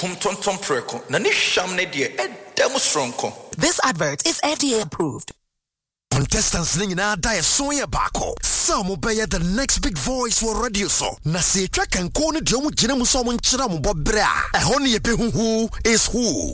kum tonton preko na ne hwam ne de edam stronko. This advert is FDA approved. Contestants nyinaa da so ye baako. Some obey the next big voice for radio so. Na se twa kan ko ne de omu gina mu so omu nkyira mo bobra. Ehon ye be who is who.